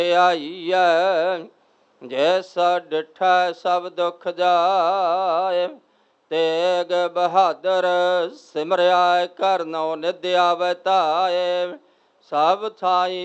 ਆਈਐ ਜੈਸਾ ਡਿਠੈ ਸਭ ਦੁਖ ਜਾਏ। ਤੇਗ ਬਹਾਦਰ ਸਿਮਰਿਆ ਕਰਨੋ ਨਿਧ ਆਵੈ ਧਾਏ। ਸਭ ਥਾਈ